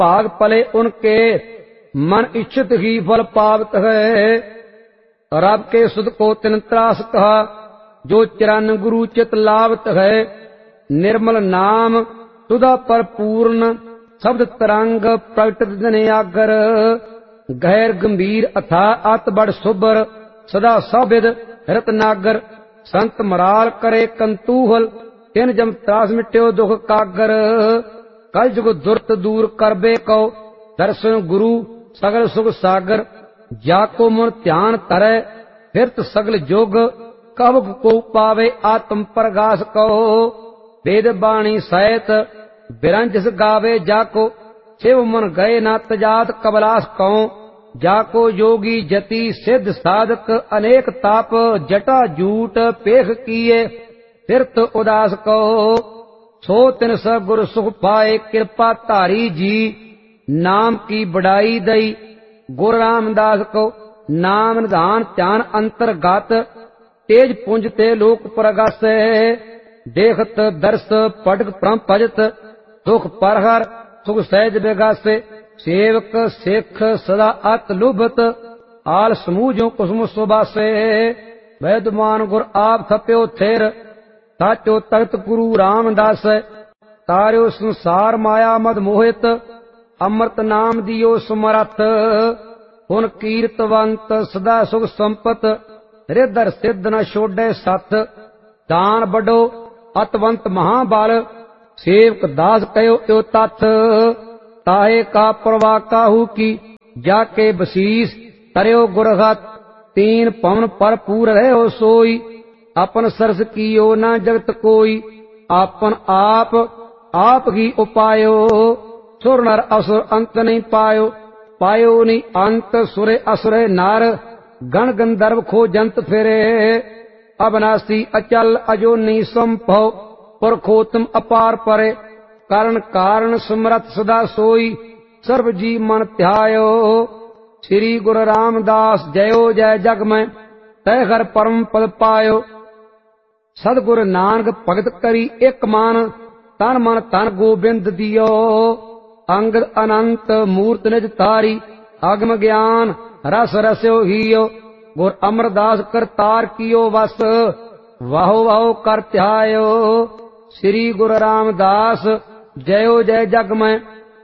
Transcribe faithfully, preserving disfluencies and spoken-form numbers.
भाग पले उनके, मन इच्छित ही फल पावत है। रब के सुध को तिन त्रास कहा, जो चिरन गुरु चित लावत है। निर्मल नाम सुधा पर पूर्ण, शब्द तरंग प्रगट दिन आगर। गहर गंभीर अथा अत बड़ सुबर, सदा सौबिद रतनागर। संत मराल करे कंतूहल, तिन जम त्रास मिट्यो दुख कागर। कल जुग दुर्त दूर करबे को, दर्शन गुरु सगल सुख सागर। जाको मन ध्यान तरै, फिरत सगल जोग। कब को पावे आत्म प्रगास को। वेद बाणी सहित बिरंजस गावे जाको, शिव मन गए ना तजात कबलास को। जाको योगी जति सिद्ध साधक, अनेक ताप जटा जूट पेख किए, फिरत उदास को। सो तिन स गुर सुख पाए, कृपा धारी जी। नाम की बड़ाई दई गुरु रामदास को। नाम निधान ध्यान अंतर्गत, तेज पुंज ते लोक प्रगस। देखत दर्श पटक परम भजत, दुख परहर सुख सहज बेगासे। सेवक सिख सदा अत लुभत, आल समूह जो कुसुम सुबासे। वैदमान गुर आप थप्यो थिर, साचो तख्त गुरु रामदास। तार्यो संसार माया मद मोहित, अमृत नाम दियो सुमरथ। हुन कीर्तवंत सदा सुख संपत, रिधर सिद्ध न छोड़े सथ। दान बडो अतवंत महाबल, सेवक दास कयो यो तथ। ताहे का प्रवाह काहू की, जाके बसीस तरयो गुरगत। तीन पवन पर पूर रहो सोई, अपन सरस कियो न जगत कोई। आपन आप आप ही उपायो, सुर नर असुर अंत नहीं पायो। पायो नहीं अंत सुरे असुरे नार, गण गंधर्व खो जंत फिरे। अविनाशी अचल अजोनी संभव, पुरखोत्तम अपार परे। कारण कारण समरथ सदा सोई, सर्व जी मन ध्यायो। श्री गुरु रामदास जयो जय जग में, तय घर परम पद पायो। सदगुरु नानक भगत करी एक मान, तन मन तन गोबिंद दियो। अंगद अनंत मूर्त निज तारी, अगम ज्ञान रस रस्यो हियो। गुर अमरदास करतार कियो वस, वाहो वाहो कर ध्यायो। श्री गुरु रामदास जयो जय जग में,